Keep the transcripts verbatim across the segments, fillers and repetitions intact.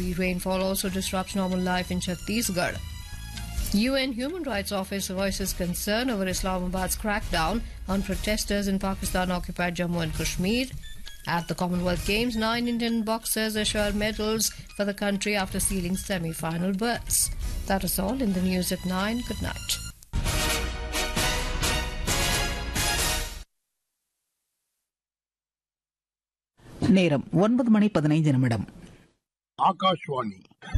Rainfall also disrupts normal life in Chhattisgarh. U N Human Rights Office voices concern over Islamabad's crackdown on protesters in Pakistan-occupied Jammu and Kashmir. At the Commonwealth Games, nine Indian boxers assure medals for the country after sealing semi-final berths. That is all in the news at nine. Good night. நேரம் ஒன்பது மணி பதினைந்து நிமிடம். ஆகாஷ்வாணி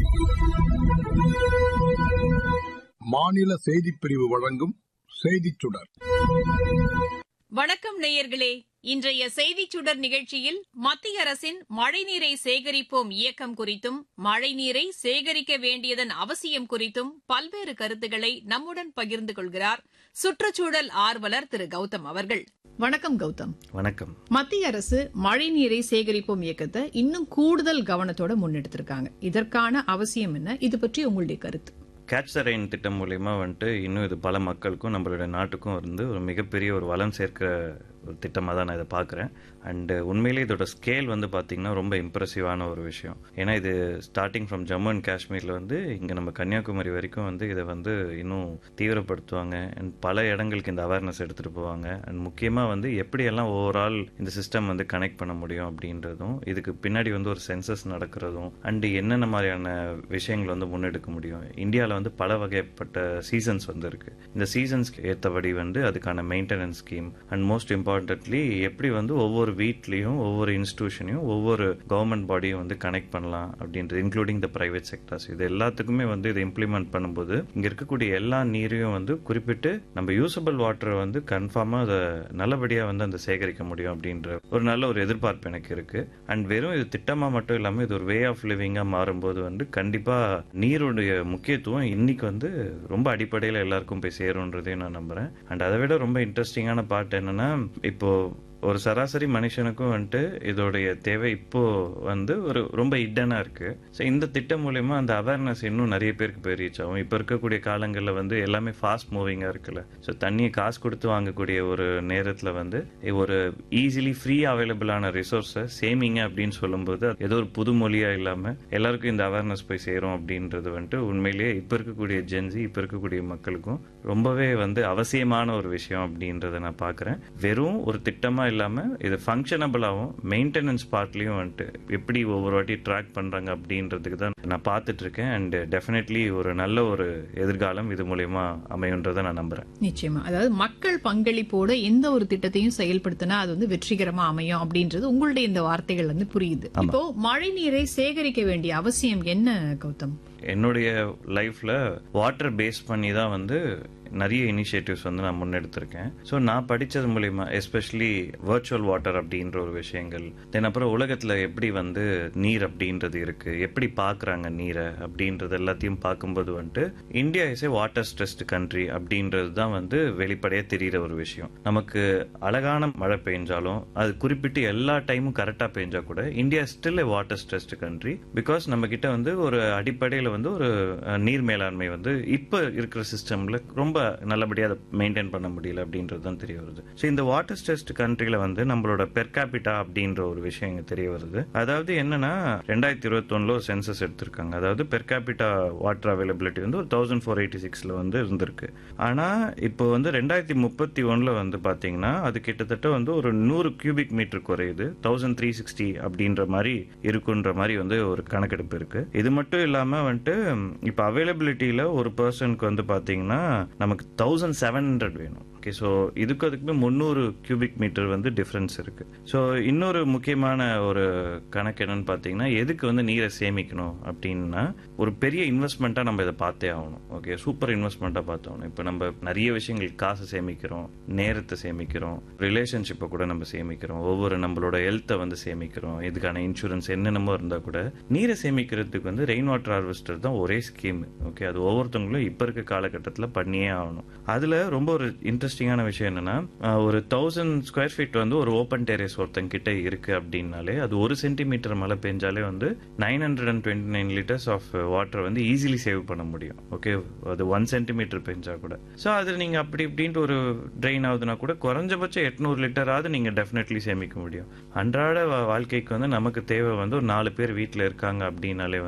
மாநில செய்திப் பிரிவு வழங்கும் செய்திச் சுடர். வணக்கம் நேயர்களே. இன்றைய செய்திச் சுடர் நிகழ்ச்சியில் மத்திய அரசின் மழைநீரை சேகரிப்போம் இயக்கம் குறித்தும் மழைநீரை சேகரிக்க வேண்டியதன் அவசியம் குறித்தும் பல்வேறு கருத்துக்களை நம்முடன் பகிர்ந்து கொள்கிறார் சுற்றுச்சூழல் ஆர்வலர் திரு கௌதம் அவர்கள். வணக்கம் கௌதம். வணக்கம். மத்திய அரசு மழைநீரை சேகரிப்போம் இயக்கத்தை இன்னும் கூடுதல் கவனத்தோட முன்னெடுத்திருக்காங்க. இதற்கான அவசியம் என்ன? இது பற்றி உங்களுடைய கருத்து? கேட்ச் த ரெயின் திட்டம் மூலியமா வந்துட்டு இன்னும் இது பல மக்களுக்கும் நம்மளுடைய நாட்டுக்கும் வந்து ஒரு மிகப்பெரிய ஒரு வளம் சேர்க்கிற ஒரு திட்டமாக தான் நான் இதை பார்க்குறேன். அண்டு உண்மையிலே இதோட ஸ்கேல் வந்து பார்த்திங்கன்னா ரொம்ப இம்ப்ரெசிவான ஒரு விஷயம். ஏன்னா இது ஸ்டார்டிங் ஃப்ரம் ஜம்மு அண்ட் காஷ்மீரில் வந்து இங்கே நம்ம கன்னியாகுமரி வரைக்கும் வந்து இதை வந்து இன்னும் தீவிரப்படுத்துவாங்க. அண்ட் பல இடங்களுக்கு இந்த அவேர்னஸ் எடுத்துகிட்டு போவாங்க. அண்ட் முக்கியமாக வந்து எப்படியெல்லாம் ஓவரால் இந்த சிஸ்டம் வந்து கனெக்ட் பண்ண முடியும் அப்படின்றதும், இதுக்கு பின்னாடி வந்து ஒரு சென்சஸ் நடக்கிறதும், அண்டு என்னென்ன மாதிரியான விஷயங்கள் வந்து முன்னெடுக்க முடியும். இந்தியாவில் வந்து பல வகைப்பட்ட சீசன்ஸ் வந்து இருக்குது. இந்த சீசன்ஸ்க்கு ஏற்றபடி வந்து அதுக்கான maintenance scheme and most importantly எப்படி வந்து ஒவ்வொரு வீட்லேயும் ஒவ்வொரு இன்ஸ்டிடியூஷனையும் ஒவ்வொரு கவர்மெண்ட் பாடியும் வந்து கனெக்ட் பண்ணலாம் அப்படின்றது, இன்க்ளூடிங் த பிரைவேட் செக்டர்ஸ். இது எல்லாத்துக்குமே வந்து இதை இம்ப்ளிமெண்ட் பண்ணும்போது இங்கே இருக்கக்கூடிய எல்லா நீரையும் வந்து குறிப்பிட்டு நம்ம யூசபிள் வாட்டரை வந்து கன்ஃபார்மாக அதை நல்லபடியாக வந்து அந்த சேகரிக்க முடியும் அப்படின்ற ஒரு நல்ல ஒரு எதிர்பார்ப்பு எனக்கு இருக்கு. அண்ட் வெறும் இது திட்டமாக மட்டும் இல்லாமல் இது ஒரு வே ஆஃப் லிவிங்காக மாறும்போது வந்து கண்டிப்பாக நீருடைய முக்கியத்துவம் இன்னைக்கு வந்து ரொம்ப அடிப்படையில் எல்லாருக்கும் போய் சேரும்ன்றதையும் நான் நம்புறேன். அண்ட் அதை விட ரொம்ப இன்ட்ரெஸ்டிங்கான பார்ட் என்னன்னா, இப்போ ஒரு சராசரி மனுஷனுக்கும் வந்துட்டு இதோடைய தேவை இப்போ வந்து ஒரு ரொம்ப இடனா இருக்கு. ஸோ இந்த திட்டம் மூலயமா அந்த அவேர்னஸ் இன்னும் நிறைய பேருக்கு போய் ரீச் ஆகும். இப்போ இருக்கக்கூடிய காலங்களில் வந்து எல்லாமே ஃபாஸ்ட் மூவிங்காக இருக்குல்ல. ஸோ தண்ணியை காசு கொடுத்து வாங்கக்கூடிய ஒரு நேரத்தில் வந்து ஒரு ஈஸிலி ஃப்ரீ அவைலபிளான ரிசோர்ஸை சேமிங்க அப்படின்னு சொல்லும்போது ஏதோ ஒரு புது மொழியாக இல்லாமல் எல்லாருக்கும் இந்த அவேர்னஸ் போய் சேரும் அப்படின்றது வந்துட்டு உண்மையிலேயே இப்போ இருக்கக்கூடிய ஜென்சி, இப்போ இருக்கக்கூடிய மக்களுக்கும் ரொம்பவே வந்து அவசியமான ஒரு விஷயம் அப்படின்றத நான் பார்க்குறேன். வெறும் ஒரு திட்டமாக இல்லாமல் இது ஃபங்க்ஷனபிளாகவும் மெயின்டெனன்ஸ் பார்ட்லையும் வந்துட்டு எப்படி ஒவ்வொரு வாட்டி ட்ராக் பண்ணுறாங்க அப்படின்றதுக்கு தான் நான் பார்த்துட்டு இருக்கேன். அண்ட் டெஃபினெட்லி ஒரு நல்ல ஒரு எதிர்காலம் இது மூலயமா அமையுன்றதை நான் நம்புறேன். நிச்சயமா, அதாவது மக்கள் பங்களிப்போடு எந்த ஒரு திட்டத்தையும் செயல்படுத்தினா அது வந்து வெற்றிகரமா அமையும் அப்படின்றது உங்களுடைய இந்த வார்த்தைகள் வந்து புரியுது. இப்போ மழை நீரை சேகரிக்க வேண்டிய அவசியம் என்ன கௌதம்? என்னுடைய லைஃப்ல வாட்டர் பேஸ் பண்ணி தான் வந்து நிறைய இனிஷியேட்டிவ்ஸ் வந்து நான் முன்னெடுத்திருக்கேன். ஸோ நான் படித்தது மூலிமா எஸ்பெஷலி வர்ச்சுவல் வாட்டர் அப்படின்ற ஒரு விஷயங்கள், தென் அப்புறம் உலகத்தில் எப்படி வந்து நீர் அப்படின்றது இருக்குது, எப்படி பார்க்குறாங்க நீரை அப்படின்றது எல்லாத்தையும் பார்க்கும்போது வந்துட்டு India is a water stressed country அப்படின்றது தான் வந்து வெளிப்படையாக தெரிகிற ஒரு விஷயம். நமக்கு அழகான மழை பெஞ்சாலும் அது குறிப்பிட்டு எல்லா டைமும் கரெக்டாக பெஞ்சா கூட India still A water stressed country. Because நம்ம கிட்ட வந்து ஒரு அடிப்படையில் வந்து ஒரு நீர் மேலாண்மை வந்து இப்போ இருக்கிற சிஸ்டமில் ரொம்ப நல்லபடியாக அதை மெயின்டைன் பண்ண முடியல அப்படின்றது தான் தெரிய வருது. ஸோ இந்த வாட்டர் ஸ்ட்ரெஸ்ட் கண்ட்ரியில் வந்து நம்மளோட பெர் கேபிட்டா அப்படின்ற ஒரு விஷயம் இங்கே தெரிய வருது. அதாவது என்னன்னா, ரெண்டாயிரத்தி இருபத்தி ஒன்னுல ஒரு சென்சஸ் எடுத்திருக்காங்க. அதாவது பெர் கேபிட்டா வாட்டர் அவைலபிலிட்டி வந்து ஒரு தௌசண்ட் ஃபோர் எயிட்டி சிக்ஸ்ல வந்து இருந்திருக்கு. ஆனால் இப்போ வந்து ரெண்டாயிரத்தி முப்பத்தி ஒன்னுல வந்து பார்த்தீங்கன்னா அது கிட்டத்தட்ட வந்து ஒரு நூறு கியூபிக் மீட்டர் குறையுது, தௌசண்ட் த்ரீ சிக்ஸ்டி அப்படின்ற மாதிரி இருக்குன்ற மாதிரி வந்து ஒரு கணக்கெடுப்பு இருக்கு. இது மட்டும் இல்லாமல் வந்துட்டு இப்போ அவைலபிலிட்டியில் ஒரு பர்சனுக்கு வந்து பார்த்தீங்கன்னா நமக்கு தௌசண்ட் செவன் ஹண்ட்ரட் வேணும். ஓகே, ஸோ இதுக்கு அதுக்குமே முந்நூறு கியூபிக் மீட்டர் வந்து டிஃப்ரென்ஸ் இருக்கு. ஸோ இன்னொரு முக்கியமான ஒரு கணக்கு என்னன்னு பார்த்தீங்கன்னா, எதுக்கு வந்து நீரை சேமிக்கணும் அப்படின்னா ஒரு பெரிய இன்வெஸ்ட்மெண்ட்டாக நம்ம இதை பார்த்தே ஆகணும். Okay, super இன்வெஸ்ட்மெண்ட்டாக பார்த்தாகணும். இப்போ நம்ம நிறைய விஷயங்கள் காசை சேமிக்கிறோம், நேரத்தை சேமிக்கிறோம், ரிலேஷன்ஷிப்பை கூட நம்ம சேமிக்கிறோம், ஒவ்வொரு நம்மளோட ஹெல்த்தை வந்து சேமிக்கிறோம், இதுக்கான இன்சூரன்ஸ் என்னென்னமோ இருந்தால் கூட நீரை சேமிக்கிறதுக்கு வந்து ரெயின் வாட்டர் ஹார்வெஸ்டர் தான் ஒரே ஸ்கீம். ஓகே, அது ஒவ்வொருத்தவங்களும் இப்போ இருக்க காலகட்டத்தில் பண்ணியே ஆகணும். அதில் ரொம்ப ஒரு இன்ட்ரெஸ்டிங்கான விஷயம் என்னன்னா, ஒரு தௌசண்ட் ஸ்கொயர் ஃபீட் வந்து ஒரு ஓப்பன் டெரேஸ் ஒருத்தங்க கிட்ட இருக்கு அப்படின்னாலே அது ஒரு சென்டிமீட்டர் மழை பெஞ்சாலே வந்து nine hundred and twenty nine litres of water வந்து ஈஸிலி சேவ் பண்ண முடியும். ஓகே, அது ஒன் சென்டிமீட்டர் பெஞ்சா கூட. ஸோ அது நீங்க அப்படி இப்படின்ட்டு ஒரு ட்ரெயின் ஆகுதுன்னா கூட குறைஞ்சபட்சம் எட்நூறு லிட்டராவது நீங்க டெஃபினெட்லி சேமிக்க முடியும். அன்றாட வாழ்க்கைக்கு வந்து நமக்கு தேவை வந்து ஒரு நாலு பேர் வீட்டில் இருக்காங்க அப்படின்னாலே